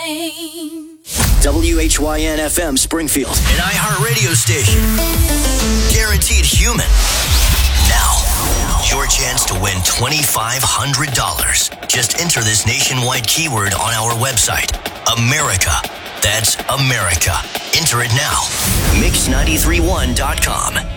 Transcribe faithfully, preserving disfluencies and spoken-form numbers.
W H Y N F M Springfield, an iHeartRadio station. Guaranteed human. Now, your chance to win twenty-five hundred dollars. Just enter this nationwide keyword on our website, America. That's America. Enter it now. mix nine three one dot com.